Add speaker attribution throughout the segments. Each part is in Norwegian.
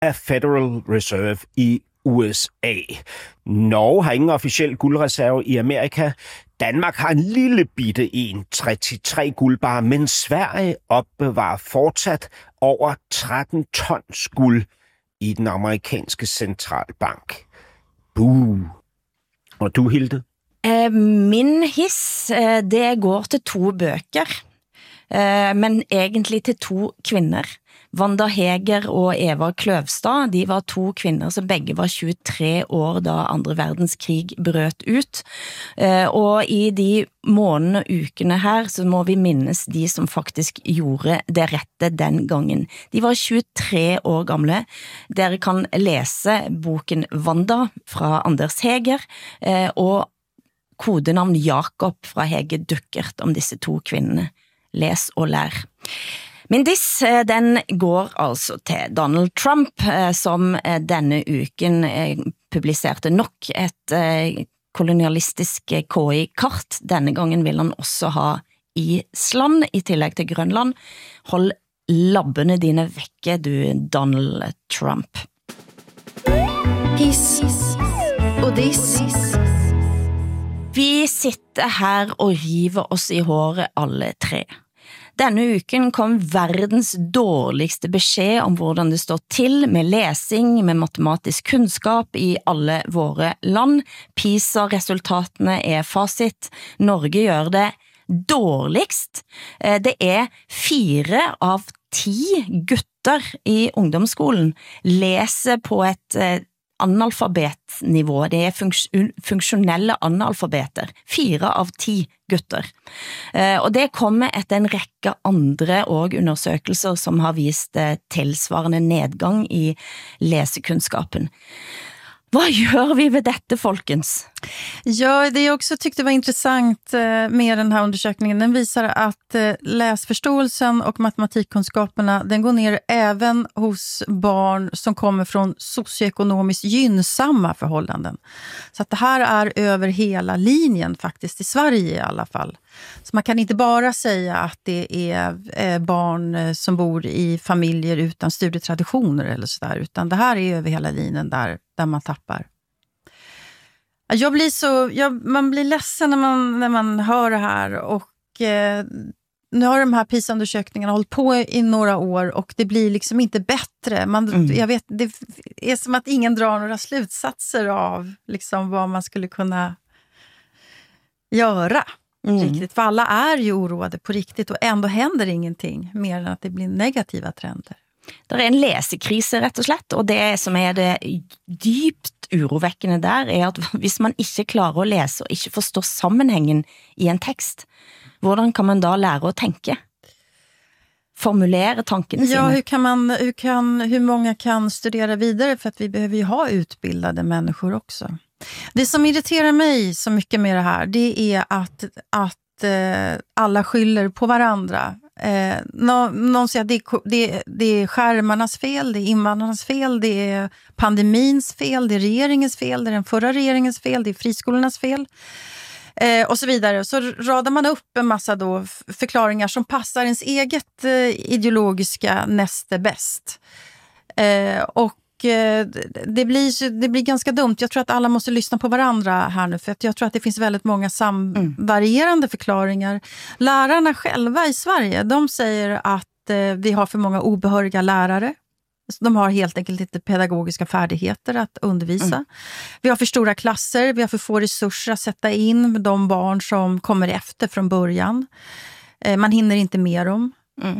Speaker 1: af Federal Reserve i USA. Norge har ingen officiel guldreserve i Amerika. Danmark har en lille bitte en, 33 guldbar, men Sverige opbevarer fortsat over 13 tons guld i den amerikanske centralbank. Buh. Og du, Hilde?
Speaker 2: Min hiss, det går til 2 bøker, men egentlig til 2 kvinder. Wanda Heger og Eva Kløvstad, de var 2 kvinner som begge var 23 år da andre verdenskrig brøt ut. Og i de månedene og ukene her så må vi minnes de som faktisk gjorde det rette den gangen. De var 23 år gamle. Dere kan lese boken Wanda fra Anders Heger og kodenavn Jakob fra Hege Duckert om disse 2 kvinnerne. Les og lær. Min diss, den går altså til Donald Trump, som denne uken publiserte nok et kolonialistisk KI-kart. Denne gangen vil han også ha Island i tillegg til Grønland. Hold labbene dine vekke, du Donald Trump.
Speaker 3: Hiss og diss.
Speaker 2: Vi sitter her og river oss i håret alle 3. Denne uken kom verdens dårligste beskjed om hvordan det står til med lesing, med matematisk kunnskap i alle våre land. PISA-resultatene fasit. Norge gjør det dårligst. Det 4 av 10 gutter i ungdomsskolen leser på et analfabetnivå. Det funksjonelle analfabeter. 4 av 10 gutter. Og det kommer etter en rekke andre og undersøkelser som har vist tilsvarende nedgang i lesekunnskapen. Vad gör vi med detta, folkens?
Speaker 4: Ja, det jag också tyckte var intressant med den här undersökningen, den visar att läsförståelsen och matematikkunskaperna, den går ner även hos barn som kommer från socioekonomiskt gynnsamma förhållanden. Så att det här är över hela linjen faktiskt, i Sverige i alla fall. Så man kan inte bara säga att det är barn som bor i familjer utan studietraditioner eller sådär, utan det här är över hela linjen där man tappar. Man blir ledsen när man hör det här, och nu har de här PISA-undersökningarna hållit på i några år och det blir liksom inte bättre. Jag vet, det är som att ingen drar några slutsatser av liksom vad man skulle kunna göra riktigt. För alla är ju oroade på riktigt och ändå händer ingenting mer än att det blir negativa trender.
Speaker 2: Det en lesekrise rett og slett, og det som det dypt urovekkende der at hvis man ikke klarer å lese og ikke forstår sammenhengen i en tekst, hvordan kan man da lære å tenke? Formulera tankene sine?
Speaker 4: Ja, hur många kan studera vidare, för att vi behöver ju ha utbildade människor också. Det som irriterar mig så mycket med det här, det är att alla skyller på varandra. Någon säger att det är skärmarnas fel, det är invandrarnas fel, det är pandemins fel, det är regeringens fel, det är den förra regeringens fel, det är friskolornas fel och så vidare. Så radar man upp en massa då förklaringar som passar ens eget ideologiska näste bäst. Och det blir ganska dumt. Jag tror att alla måste lyssna på varandra här nu, för att jag tror att det finns väldigt många varierande förklaringar. Lärarna själva i Sverige, de säger att vi har för många obehöriga lärare. De har helt enkelt inte pedagogiska färdigheter att undervisa. Vi har för stora klasser, vi har för få resurser att sätta in med de barn som kommer efter från början. Man hinner inte med dem.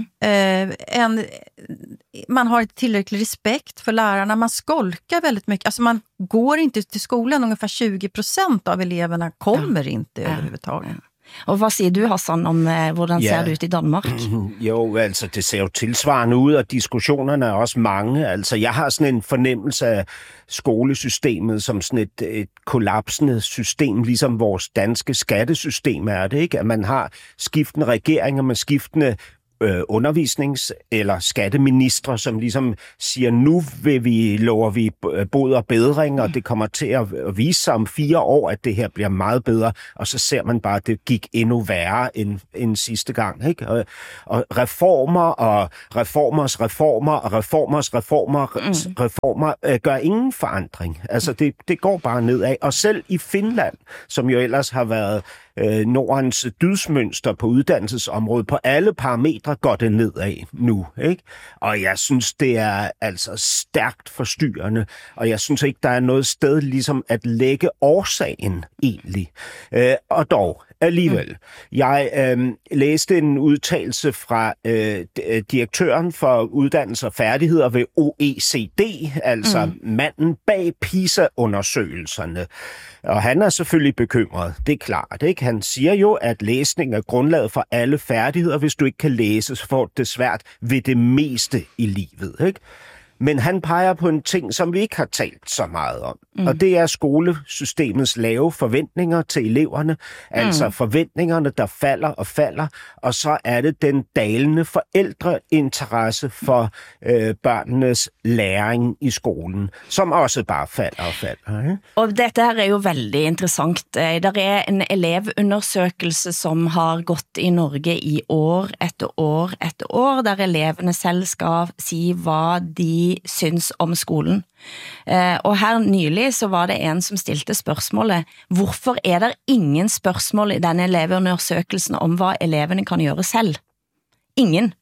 Speaker 4: Man har inte tillräcklig respekt för lärarna. Man skolkar väldigt mycket. Alltså man går inte till skolan. Ungefär 20% av eleverna kommer inte överhuvudtaget.
Speaker 2: Og hvad siger du, Hassan, om hvordan ser det ut i Danmark?
Speaker 1: Jo, altså det ser jo tilsvarende ud, og diskussionerne er også mange. Altså jeg har sådan en fornemmelse af skolesystemet som sådan et kollapsende system, ligesom vores danske skattesystem er det, ikke? At man har skiftende regeringer med skiftende undervisnings- eller skatteministre, som ligesom siger, nu lover vi bod og bedring, og det kommer til at vise sig om 4 år, at det her bliver meget bedre, og så ser man bare, at det gik endnu værre end sidste gang. Ikke? Og reformer og reformer gør ingen forandring. Altså det går bare nedad. Og selv i Finland, som jo ellers har været Nordens dydsmønster på uddannelsesområdet, på alle parametre går det nedad nu, ikke? Og jeg synes, det er altså stærkt forstyrrende, og jeg synes ikke, der er noget sted ligesom at lægge årsagen egentlig. Og dog, alligevel. Jeg læste en udtalelse fra direktøren for uddannelse og færdigheder ved OECD, altså manden bag PISA-undersøgelserne. Og han er selvfølgelig bekymret, det er klart, ikke? Han siger jo, at læsning er grundlaget for alle færdigheder. Hvis du ikke kan læse, så får du det svært ved det meste i livet, ikke? Men han peger på en ting, som vi ikke har talt så meget om. Og det er skolesystemets lave forventninger til eleverne. Altså forventningerne, der falder, og så er det den dalende forældreinteresse for børnenes læring i skolen, som også bare falder.
Speaker 2: Og dette her er jo veldig interessant. Der er en elevundersøgelse, som har gått i Norge i år etter år, der eleverne selv skal si hvad de syns om skolen. Og her nylig så var det en som stilte spørgsmålet, hvorfor er der ingen spørgsmål i denne elevundersøgelsen om hvad eleverne kan gøre selv? Ingen.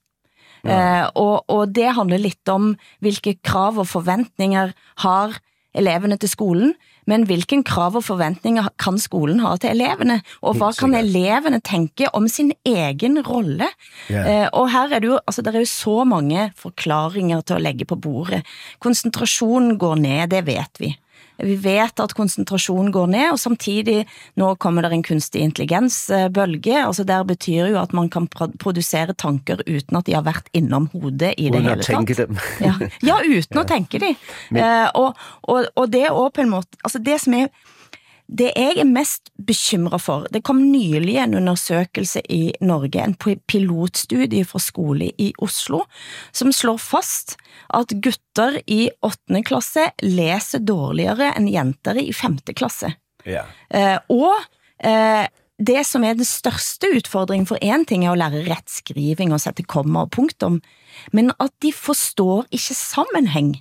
Speaker 2: Og det handler lidt om hvilke krav og forventninger har eleverne til skolen, men hvilken krav og forventninger kan skolen ha til eleverne, og hvad kan eleverne tænke om sin egen rolle? Og her er det jo, altså der er jo så mange forklaringer til at lægge på bordet. Koncentrationen går ned, det vet vi. Vi vet at koncentrationen går ned, og samtidig nå kommer der en kunstig intelligensbølge, altså der betyder jo at man kan producere tanker uten at de har været innom hodet i det hele tatt. Ja, uten at tænke det. Og det er på en måte, altså det som er, det jeg er mest bekymret for, det kom nylig en undersøgelse i Norge, en pilotstudie fra skole i Oslo, som slår fast at gutter i 8. klasse læser dårligere end jenter i 5. klasse. Og det som er den største udfordringen for en ting er at lære rettskriving og sætte komma og punktum, men at de forstår ikke sammenhæng.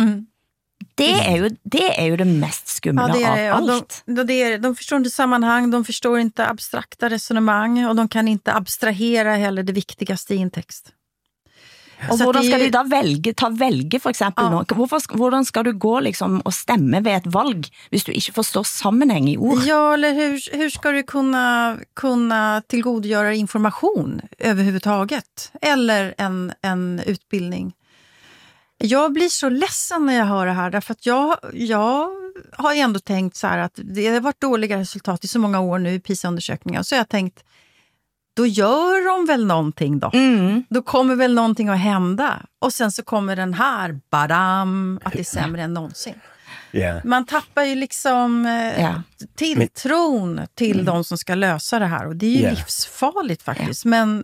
Speaker 2: Det är ju det mest skumla av allt.
Speaker 4: De förstår inte sammanhang, de förstår inte abstrakta resonemang och de kan inte abstrahera heller det viktigaste i en text.
Speaker 2: Og hvordan skal du da velge for eksempel nå? Hvordan skal du gå liksom og stemme ved et valg, hvis du ikke forstår sammenhæng i ord?
Speaker 4: Ja, eller hur ska du kunna tillgodogöra information överhuvudtaget? Eller en utbildning? Jag blir så ledsen när jag hör det här, därför att jag har ändå tänkt så här att det har varit dåliga resultat i så många år nu i PISA-undersökningar, så jag har tänkt, då gör de väl någonting då. Då kommer väl någonting att hända. Och sen så kommer den här, badam, att det är sämre än någonsin. Man tappar ju liksom tilltron till de som ska lösa det här. Och det är ju livsfarligt faktiskt. Men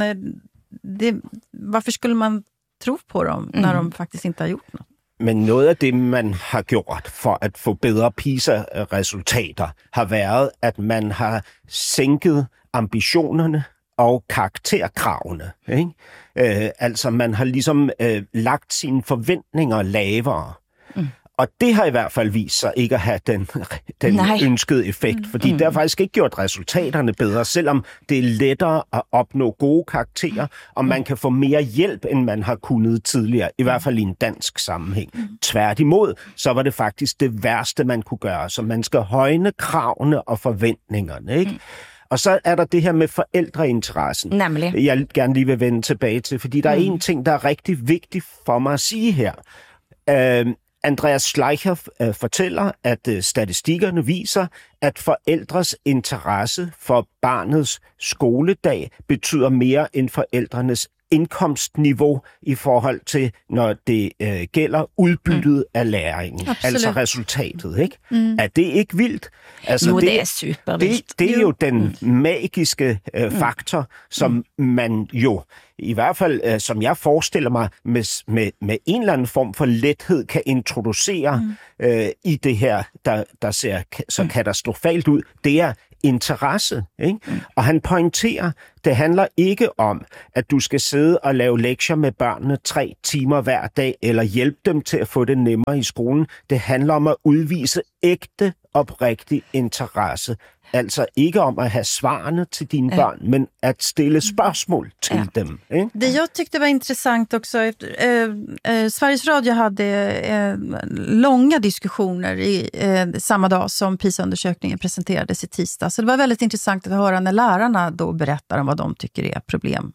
Speaker 4: varför skulle man tro på dem, när de faktiskt inte har gjort något?
Speaker 1: Men noget af det, man har gjort for at få bedre PISA-resultater, har været, at man har sænket ambitionerne og karakterkravene. Ikke? Altså, man har ligesom lagt sine forventninger lavere. Og det har i hvert fald vist sig ikke at have den ønskede effekt, fordi det har faktisk ikke gjort resultaterne bedre, selvom det er lettere at opnå gode karakterer, og man kan få mere hjælp, end man har kunnet tidligere, i hvert fald i en dansk sammenhæng. Tværtimod, så var det faktisk det værste, man kunne gøre, så man skal højne kravene og forventningerne, ikke? Og så er der det her med forældreinteressen.
Speaker 2: Nemlig.
Speaker 1: Jeg gerne lige vil vende tilbage til, fordi der er en ting, der er rigtig vigtig for mig at sige her. Andreas Schleicher fortæller, at statistikkerne viser, at forældres interesse for barnets skoledag betyder mere end forældrenes indkomstniveau i forhold til, når det gælder udbyttet af læringen, altså resultatet, ikke? Er det ikke vildt? Altså,
Speaker 2: jo, det er supervildt.
Speaker 1: Det er jo den magiske faktor, som man jo, i hvert fald som jeg forestiller mig, med en eller anden form for lethed kan introducere i det her, der ser så katastrofalt ud. Det er interesse, ikke? Og han pointerer, det handler ikke om, at du skal sidde og lave lektier med børnene 3 timer hver dag, eller hjælpe dem til at få det nemmere i skolen. Det handler om at udvise ægte, oprigtig interesse. Altså ikke om att ha svarene till dine barn, men att ställa spørgsmål till dem.
Speaker 4: Det jag tyckte var intressant också, Sveriges Radio hade långa diskussioner i samma dag som PISA-undersökningen presenterades i tisdag. Så det var väldigt intressant att höra när lärarna då berättar om vad de tycker är problem.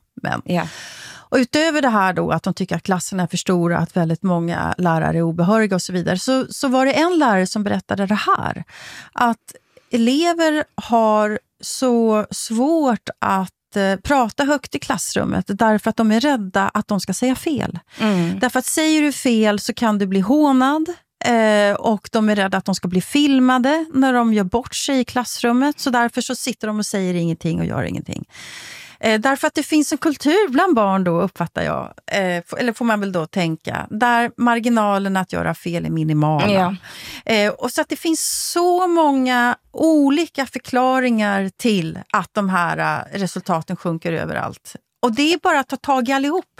Speaker 4: Och utöver det här då, att de tycker att klasserna är för stora, att väldigt många lärare är obehöriga och så vidare, så var det en lärare som berättade det här. Att elever har så svårt att prata högt i klassrummet därför att de är rädda att de ska säga fel. Därför att säger du fel så kan du bli hånad och de är rädda att de ska bli filmade när de gör bort sig i klassrummet. Så därför så sitter de och säger ingenting och gör ingenting. Därför att det finns en kultur bland barn då, uppfattar jag, eller får man väl då tänka, där marginalen att göra fel är minimala. Och så att det finns så många olika förklaringar till att de här resultaten sjunker överallt. Och det är bara att ta tag i allihop.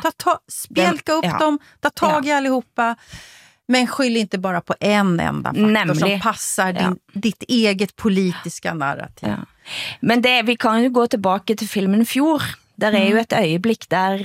Speaker 4: Spjälka upp dem, ta tag i allihopa. Men skyll inte bara på en enda faktor som passar ditt eget politiska narrativ.
Speaker 2: Men vi kan ju gå tillbaka till filmen Fjord. Der är ju ett ögonblick där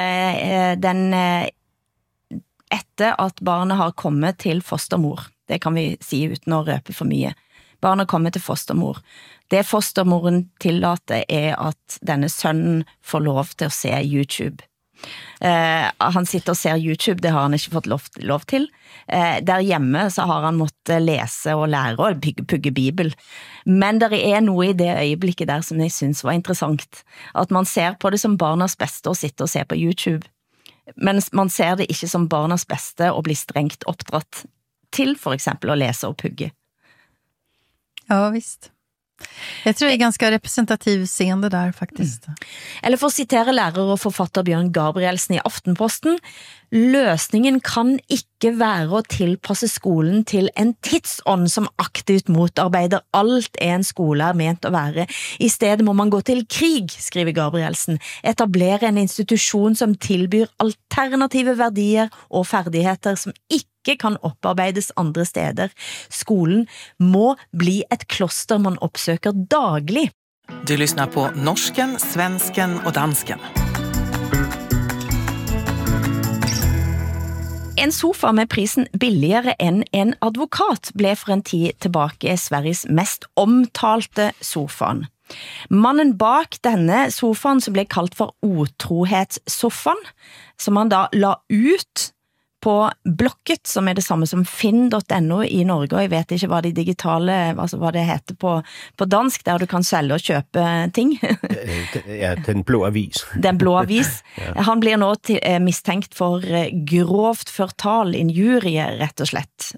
Speaker 2: efter att barnet har kommit till fostermor. Det kan vi si utan att røpe for mye. Barnet kommer till fostermor. Det fostermoren tillater är att denne sønnen får lov till att se YouTube. Han sitter och ser YouTube, det har han inte fått lov till. Där hemma så har han måttet läsa och lära och pugge bibel. Men det är nog i det ögonblicket där som jag syns var intressant. Att man ser på det som barnas bästa och sitter och ser på YouTube. Men man ser det inte som barnas bästa och blir strängt uppdratt till för exempel att läsa och pugge.
Speaker 4: Ja, visst. Jag tror det är ganska representativ scen det där faktiskt.
Speaker 2: Eller för att citera lärare och författare Bjørn Gabrielsen i Aftenposten, løsningen kan ikke være å tilpasse skolen til en tidsånd som aktivt motarbeider alt en skole er ment å være. I stedet må man gå til krig, skriver Gabrielsen, etablere en institusjon som tilbyr alternative verdier og ferdigheter som ikke kan opparbeides andre steder. Skolen må bli et kloster man oppsøker daglig.
Speaker 5: Du lyssnar på norsken, svensken och dansken.
Speaker 2: En sofa med prisen billigere enn en advokat ble for en tid tilbake Sveriges mest omtalte sofaen. Mannen bak denne sofaen som ble kalt for otrohetssofaen, som han da la ut på Blocket, som er det samme som finn.no i Norge, og jeg vet ikke hva de digitale, altså hva det heter på dansk, der du kan selge og kjøpe ting.
Speaker 1: Ja, den blå avis.
Speaker 2: Den blå avis. Han blir nå mistenkt for grovt fortal, injurie, rett og slett.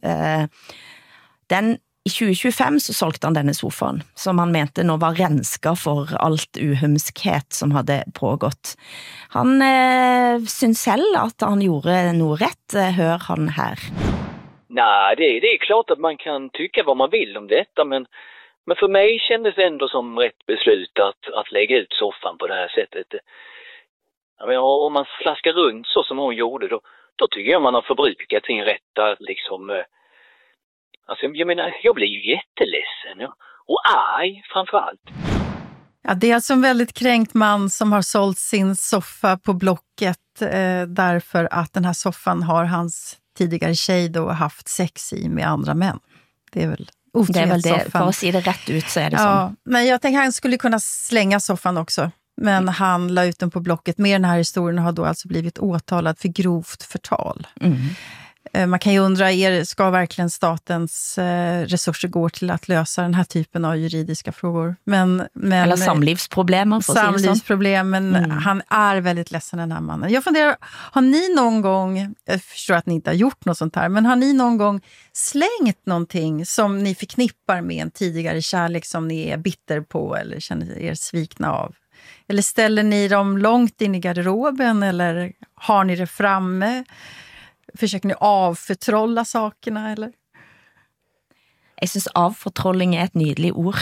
Speaker 2: I 2025 så solgte han denne sofaen, som han mente nå var renska for alt uhumskhet som hadde pågått. Han synes selv at han gjorde noe rett, hør han her.
Speaker 6: Nej, det är klart att man kan tycka vad man vill om detta, men för mig kändes det ändå som rätt beslut att lägga ut soffan på det här sättet. Jag menar, om man slaskar runt så som hon gjorde, då tycker jag man har förbrukat sin rätta liksom. Alltså, jag menar, jag blir ju jätteledsen och arg framförallt.
Speaker 4: Ja, det är alltså en väldigt kränkt man som har sålt sin soffa på Blocket därför att den här soffan har hans tidigare tjej då haft sex i med andra män. Det är väl otrohetssoffan.
Speaker 2: För att se det rätt ut så är det så.
Speaker 4: Men jag tänker han skulle kunna slänga soffan också. Men han la ut den på Blocket. Med den här historien har då alltså blivit åtalad för grovt förtal. Man kan ju undra, ska verkligen statens resurser gå till att lösa den här typen av juridiska frågor? Men
Speaker 2: eller samlivsproblem.
Speaker 4: Samlivsproblem, men han är väldigt ledsen, den här mannen. Jag funderar, har ni någon gång, jag förstår att ni inte har gjort något sånt här, men har ni någon gång slängt någonting som ni förknippar med en tidigare kärlek som ni är bitter på eller känner er svikna av? Eller ställer ni dem långt in i garderoben eller har ni det framme? Försöker ni avfortrolla sakerna, eller?
Speaker 2: Jeg synes avfortrolling er et nydelig ord.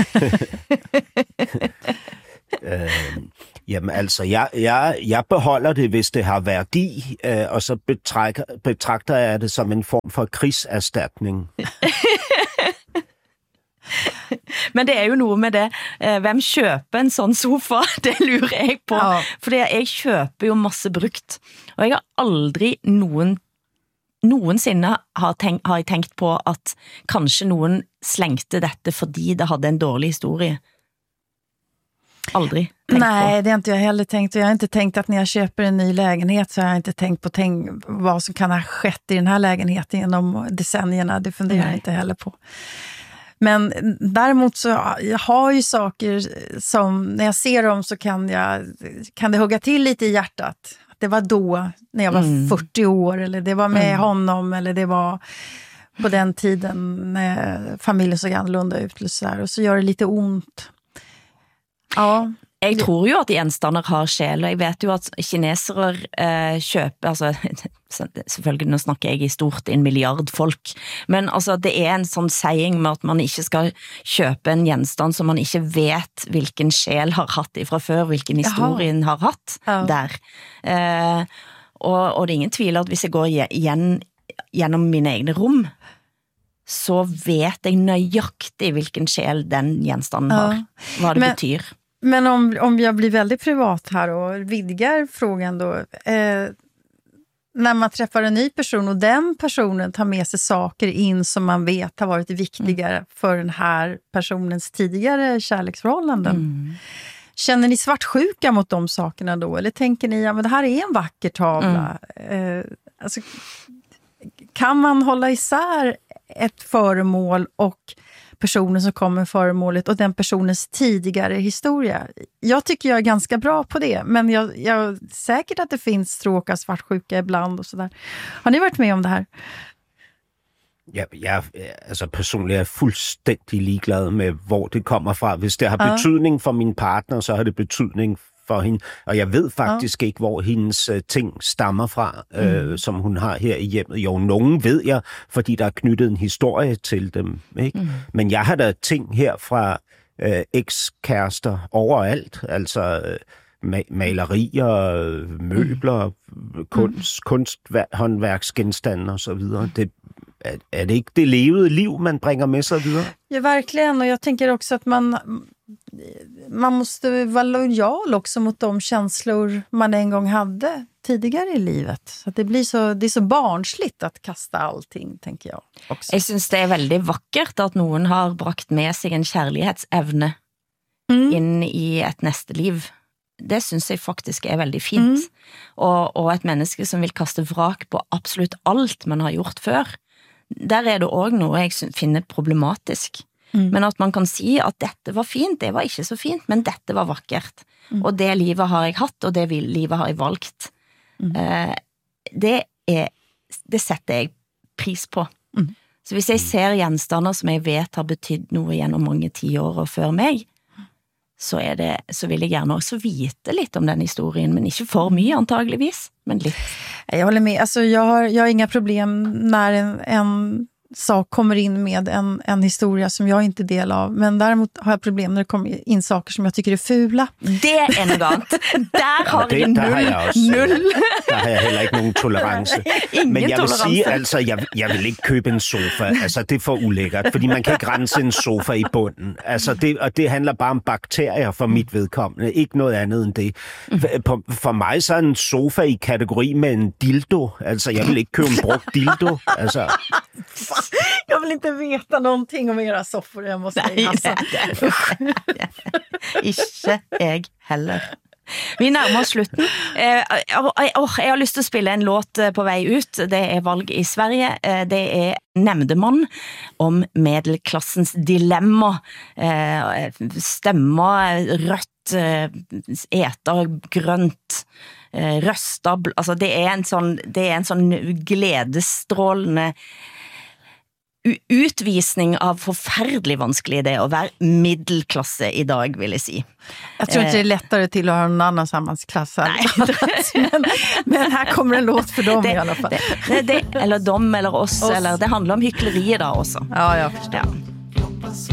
Speaker 1: Jamen altså, jeg beholder det, hvis det har værdi, og så betragter jeg det som en form for krigserstatning.
Speaker 2: Men det er jo noe med det. Hvem kjøper en sånn sofa? Det lurer jeg på. Ja. Fordi jeg kjøper jo masse brukt. Og jeg har aldri noensinne har jeg tenkt på at kanskje noen slengte dette fordi det hadde en dårlig historie. Aldrig tänkt
Speaker 4: Nej,
Speaker 2: på.
Speaker 4: Det har inte jag heller tänkt. Och jag har inte tänkt att när jag köper en ny lägenhet så har jag inte tänkt på vad som kan ha skett i den här lägenheten genom decennierna. Det funderar jag inte heller på. Men däremot så jag har ju saker som när jag ser dem så kan det hugga till lite i hjärtat. Det var då när jag var 40 år eller det var med honom eller det var på den tiden när familjen såg annorlunda ut och så gör det lite ont. Ja.
Speaker 2: Jeg tror jo at gjenstander har sjel, og jeg vet jo at kinesere kjøper, altså selvfølgelig nå snakker jeg i stort, 1 milliard folk, men altså det er en sånn saying med at man ikke skal kjøpe en gjenstand som man ikke vet hvilken sjel har hatt ifra før, hvilken historien har hatt der. Og det er ingen tvil at hvis jeg går gjennom mine egne rom, så vet jeg nøyaktig hvilken sjel den gjenstanden har, hva det betyr.
Speaker 4: Men om jag blir väldigt privat här och vidgar frågan då, när man träffar en ny person och den personen tar med sig saker in som man vet har varit viktigare för den här personens tidigare kärleksförhållanden. Känner ni svartsjuka mot de sakerna då? Eller tänker ni, ja men det här är en vacker tavla. Alltså, kan man hålla isär ett föremål och personen som kommer föremålet och den personens tidigare historia? Jag tycker jag är ganska bra på det, men jag säkert att det finns stråk av svartsjuka ibland och sådär. Har ni varit med om det här?
Speaker 1: Jeg altså personligt er fuldstændig ligeglad med, hvor det kommer fra. Hvis det har betydning for min partner, så har det betydning for hende. Og jeg ved faktisk ikke, hvor hendes ting stammer fra, som hun har her i hjemmet. Jo, nogen ved jeg, fordi der er knyttet en historie til dem. Ikke? Men jeg har da ting her fra ekskærester overalt. Altså malerier, møbler, kunsthåndværksgenstande og så videre. Er det ikke det levede liv, man bringer med sig videre?
Speaker 4: Ja, verkligen. Och jag tänker också att man måste vara lojal också mot de känslor man en gång hade tidigare i livet. Så att det är så barnsligt att kasta allting, tänker jag också.
Speaker 2: Jeg synes det er veldig vakkert at noen har brakt med sig en kærlighetsevne inn i et næste liv. Det synes jeg faktisk er veldig fint. Og et menneske som vil kaste vrak på absolutt alt man har gjort før, der er det også noe jeg finner problematisk. Men at man kan si at dette var fint, det var ikke så fint, men dette var vakkert. Og det livet har jeg hatt, og det livet har jeg valgt. Det setter jeg pris på. Så hvis jeg ser gjenstander som jeg vet har betydd noe gjennom mange 10 år før meg, så vil jeg gjerne også vite litt om den historien, men ikke for mye antageligvis, men litt.
Speaker 4: Jag håller med. Alltså jag har inga problem när en sak kommer in med en historia som jag inte är del av. Men däremot har jag problem när det kommer in saker som jag tycker är fula.
Speaker 2: Det är något annat. Där har jag null.
Speaker 1: Der har jeg heller ikke nogen tolerance. Men jeg vil sige, altså, jeg vil ikke købe en sofa. Altså, det er for ulækkert, fordi man kan ikke rense en sofa i bunden. Altså, det handler bare om bakterier for mit vedkommende. Ikke noget andet end det. For mig så er en sofa i kategori med en dildo. Altså, jeg vil ikke købe en brugt dildo. Altså...
Speaker 4: Jag vill inte veta någonting om era soffor, jag måste säga.
Speaker 2: Ikke jeg heller. Vi nærmer oss slutten. Jeg har lyst til å spille en låt på vei ut. Det valg i Sverige. Det Nämndemann om medelklassens dilemma. Stemmer rødt, eter grønt, røsta, altså det en sånn gledesstrålende utvisning av forferdelig vanskelig det å være middelklasse i dag, vil jeg si.
Speaker 4: Jag tror inte det är lättare till att ha någon annan samhällsklass men här kommer en låt för dem i alla fall.
Speaker 2: Eller dem eller oss, eller det handlar om hyckleriet da också.
Speaker 4: Ja, jag förstår. Ja.